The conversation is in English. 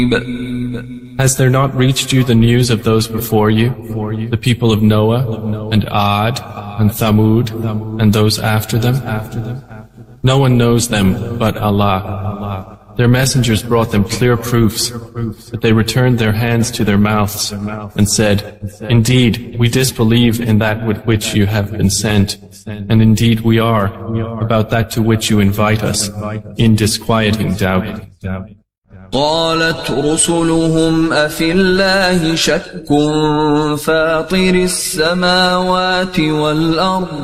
Has there not reached you the news of those before you, the people of Noah, and Ad, and Thamud, and those after them? No one knows them but Allah. Their messengers brought them clear proofs, but they returned their hands to their mouths and said, "Indeed, we disbelieve in that with which you have been sent, and indeed we are, about that to which you invite us, in disquieting doubt." قالت رسلهم أفي الله شك فاطر السماوات والأرض